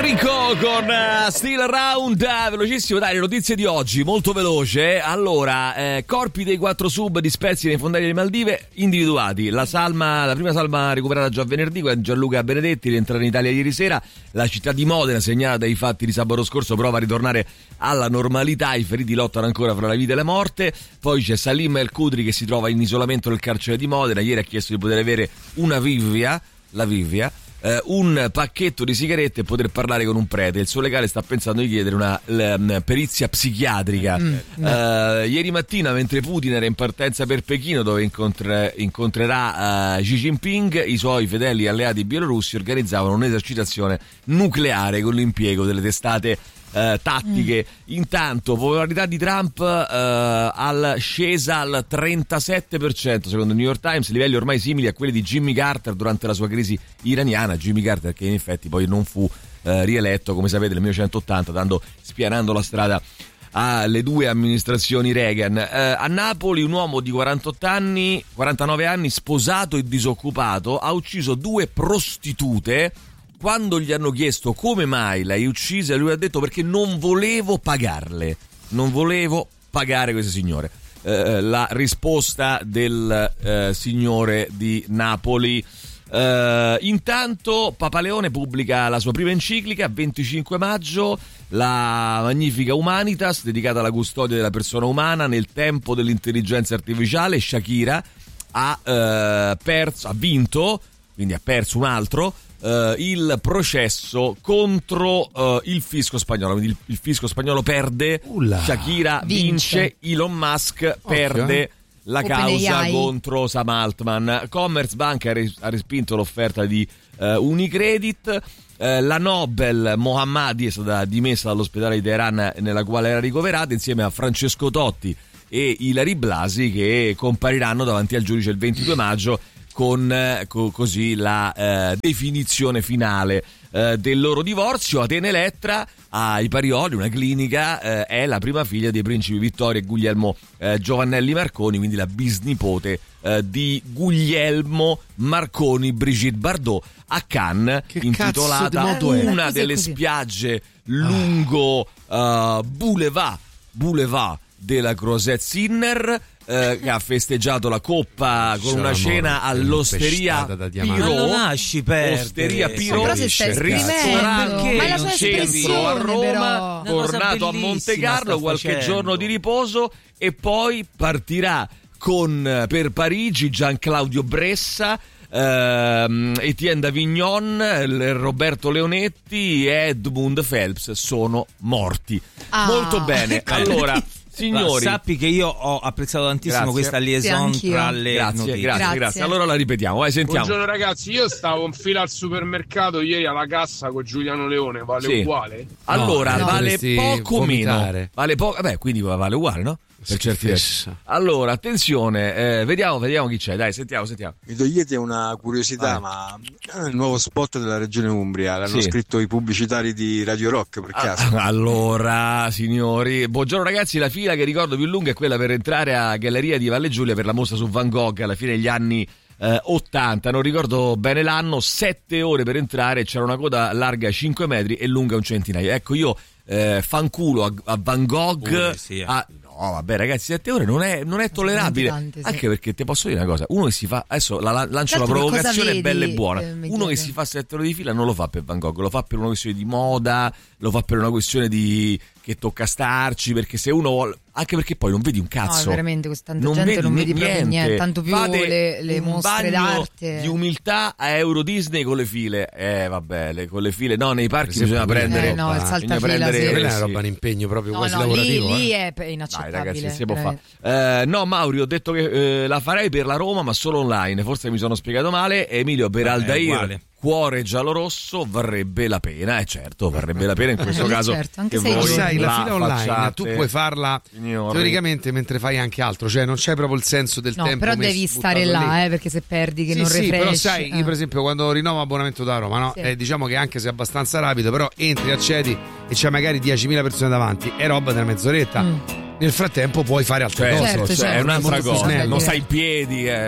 Enrico con Still Around, velocissimo, dai, le notizie di oggi, molto veloce. Allora, corpi dei 4 sub dispersi nei fondali delle Maldive individuati. La prima salma recuperata già venerdì, quella di Gianluca Benedetti, rientrata in Italia ieri sera. La città di Modena, segnata dai fatti di sabato scorso, prova a ritornare alla normalità. I feriti lottano ancora fra la vita e la morte. Poi c'è Salim El Kudri che si trova in isolamento nel carcere di Modena. Ieri ha chiesto di poter avere una Vivia, un pacchetto di sigarette e poter parlare con un prete. Il suo legale sta pensando di chiedere una perizia psichiatrica. Ieri mattina, mentre Putin era in partenza per Pechino, dove incontrerà Xi Jinping, i suoi fedeli alleati bielorussi organizzavano un'esercitazione nucleare con l'impiego delle testate tattiche. Intanto popolarità di Trump scesa al 37% secondo il New York Times, livelli ormai simili a quelli di Jimmy Carter durante la sua crisi iraniana. Jimmy Carter che in effetti poi non fu rieletto, come sapete, nel 1980, spianando la strada alle due amministrazioni Reagan. A Napoli un uomo di 49 anni, sposato e disoccupato, ha ucciso 2 prostitute. Quando gli hanno chiesto come mai l'hai uccisa, lui ha detto perché non volevo pagarle, non volevo pagare queste signore. La risposta del signore di Napoli. Intanto Papa Leone pubblica la sua prima enciclica, 25 maggio, la Magnifica Humanitas, dedicata alla custodia della persona umana nel tempo dell'intelligenza artificiale. Shakira ha vinto, quindi ha perso un altro, il processo contro il fisco spagnolo. Quindi il fisco spagnolo perde, Shakira vince, Elon Musk perde la causa contro Sam Altman. Commerzbank ha respinto l'offerta di Unicredit. La Nobel Mohammadi è stata dimessa dall'ospedale di Teheran nella quale era ricoverata, insieme a Francesco Totti e Ilary Blasi, che compariranno davanti al giudice il 22 maggio con così la definizione finale del loro divorzio. Atene Elettra ai Parioli, una clinica, è la prima figlia dei principi Vittorio e Guglielmo Giovannelli Marconi, quindi la bisnipote di Guglielmo Marconi, Brigitte Bardot, a Cannes, intitolata Una delle spiagge lungo Boulevard della Croisette-Sinner, che ha festeggiato la coppa con una cena all'Osteria Pirò. Osteria Pirò, ristorante in centro a Roma, tornato a Monte Carlo, qualche giorno di riposo e poi partirà per Parigi Gian Claudio Bressa, Etienne Davignon, Roberto Leonetti e Edmund Phelps sono morti. Molto bene. Allora, signori, sappi che io ho apprezzato tantissimo questa liaison tra le notizie. Grazie. Allora la ripetiamo, vai, sentiamo. Buongiorno ragazzi, io stavo in fila al supermercato ieri alla cassa con Giuliano Leone, vale uguale? Allora, vale poco meno. Vale poco, quindi vale uguale, no? Per certi versi. Allora, attenzione, vediamo chi c'è, dai, sentiamo. Mi togliete una curiosità, ma il nuovo spot della Regione Umbria l'hanno scritto i pubblicitari di Radio Rock, per caso? Allora, signori, buongiorno ragazzi, la fila che ricordo più lunga è quella per entrare a Galleria di Valle Giulia per la mostra su Van Gogh alla fine degli anni 80, non ricordo bene l'anno, 7 ore per entrare, c'era una coda larga 5 metri e lunga un centinaio. Ecco, io fanculo a Van Gogh, no, vabbè ragazzi, 7 ore non è tollerabile, anche perché ti posso dire una cosa, uno che si fa, adesso lancio la provocazione bella e buona, uno che si fa 7 ore di fila non lo fa per Van Gogh, lo fa per una questione di moda, lo fa per una questione di che tocca starci, perché se uno vuole, anche perché poi non vedi un cazzo, no, veramente questa gente non vedi proprio niente, tanto più le mostre d'arte di umiltà a Euro Disney con le file, vabbè, con le file, no, nei parchi bisogna prendere il saltafila, quella è roba, un impegno proprio quasi lavorativo, lì è inaccettabile. Dai ragazzi, si può fare. No, Mauri, ho detto che la farei per la Roma ma solo online, forse mi sono spiegato male. Emilio, per Aldair cuore giallorosso varrebbe la pena, certo, varrebbe la pena in questo caso, certo, anche che se voi sai, la fila online facciate, tu puoi farla teoricamente mentre fai anche altro, cioè non c'è proprio il senso del tempo, però devi stare là, perché se perdi che non refresh. Però sai, io per esempio quando rinnovo abbonamento da Roma, no? Diciamo che anche se è abbastanza rapido, però entri, accedi e c'è magari 10.000 persone davanti, è roba della mezz'oretta. Nel frattempo puoi fare altre cose, certo, è un'altra cosa, non stai in piedi,